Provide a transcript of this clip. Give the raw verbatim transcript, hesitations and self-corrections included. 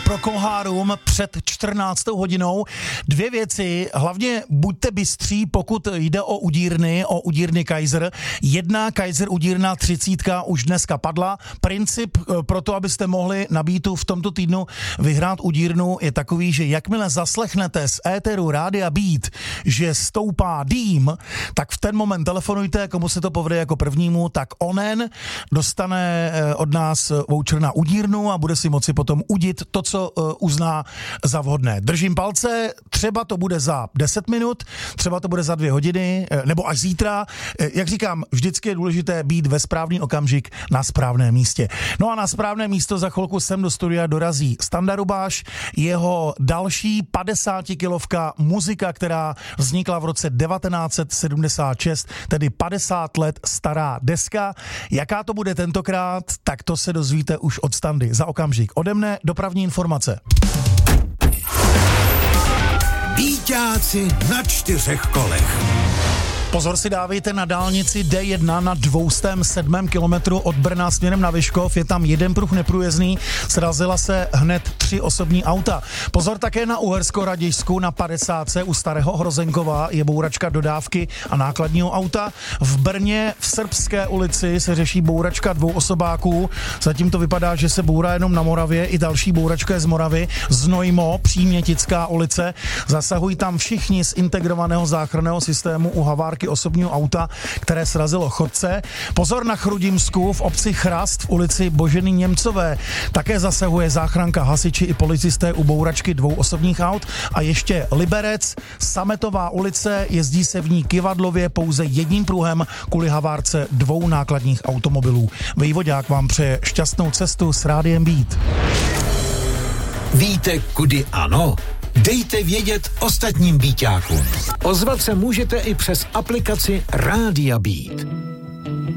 Procol Harum před čtrnáctou hodinou. Dvě věci, hlavně buďte bystří, pokud jde o udírny, o udírny Kaiser. Jedna Kaiser udírna třicítka už dneska padla. Princip pro to, abyste mohli na Beatu v tomto týdnu vyhrát udírnu, je takový, že jakmile zaslechnete z éteru Rádia Beat, že stoupá dým, tak v ten moment telefonujte, komu se to povede jako prvnímu, tak onen dostane od nás voucher na udírnu a bude si moci potom udit to, co uzná za vhodné. Držím palce, třeba to bude za deset minut, třeba to bude za dvě hodiny, nebo až zítra. Jak říkám, vždycky je důležité být ve správný okamžik na správném místě. No a na správné místo za chvilku sem do studia dorazí Standa Rubáš, jeho další padesátikilovka muzika, která vznikla v roce devatenáct set sedmdesát šest, tedy padesát let stará deska. Jaká to bude tentokrát, tak to se dozvíte už od Standy. Za okamžik ode mne dopravní informace. Bíťáci na čtyřech kolech. Pozor si dávejte na dálnici D jedna na dvě stě sedm kilometrů od Brna směrem na Vyškov. Je tam jeden pruh neprůjezdný, srazila se hned tři osobní auta. Pozor také na Uhersko-Radějsku na padesátce u Starého Hrozenkova je bouračka dodávky a nákladního auta. V Brně v Srbské ulici se řeší bouračka dvou osobáků. Zatím to vypadá, že se bourá jenom na Moravě, i další bouračka je z Moravy. Znojmo, Přímětická ulice. Zasahují tam všichni z integrovaného záchranného systému u havárky osobního auta, které srazilo chodce. Pozor na Chrudimsku v obci Chrast v ulici Boženy Němcové. Také zasahuje záchranka, hasiči i policisté u bouračky dvou osobních aut. A ještě Liberec, Sametová ulice, jezdí se v ní kyvadlově pouze jedním pruhem kvůli havárce dvou nákladních automobilů. Vejvodák vám přeje šťastnou cestu s Rádiem Beat. Víte, kudy ano? Dejte vědět ostatním Beaťákům. Ozvat se můžete i přes aplikaci Rádia Beat.